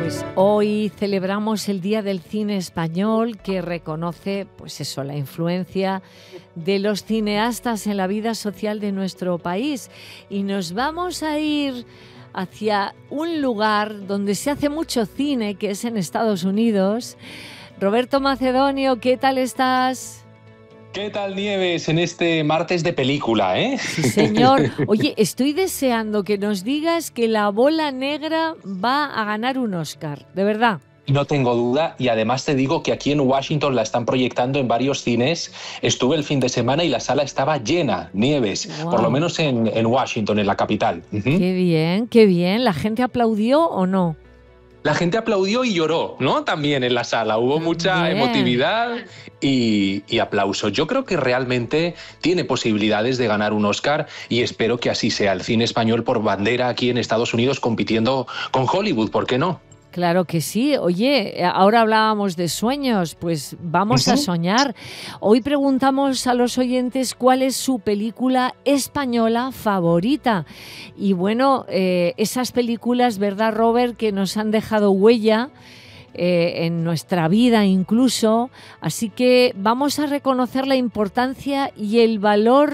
Pues hoy celebramos el Día del Cine Español, que reconoce, pues eso, la influencia de los cineastas en la vida social de nuestro país. Y nos vamos a ir hacia un lugar donde se hace mucho cine, que es en Estados Unidos. Roberto Macedonio, ¿qué tal estás? ¿Qué tal, Nieves, en este martes de película, eh? Sí, señor. Oye, estoy deseando que nos digas que La Bola Negra va a ganar un Oscar, de verdad. No tengo duda, y además te digo que aquí en Washington la están proyectando en varios cines. Estuve el fin de semana y la sala estaba llena, Nieves, Wow. por lo menos en Washington, en la capital. Qué bien, qué bien. ¿La gente aplaudió o no? La gente aplaudió y lloró, ¿no? También en la sala. Hubo mucha emotividad y aplauso. Yo creo que realmente tiene posibilidades de ganar un Oscar y espero que así sea. El cine español por bandera aquí en Estados Unidos compitiendo con Hollywood, ¿por qué no? Claro que sí. Oye, ahora hablábamos de sueños, pues vamos a soñar. Hoy preguntamos a los oyentes cuál es su película española favorita. Y bueno, esas películas, ¿verdad, Robert?, que nos han dejado huella en nuestra vida incluso. Así que vamos a reconocer la importancia y el valor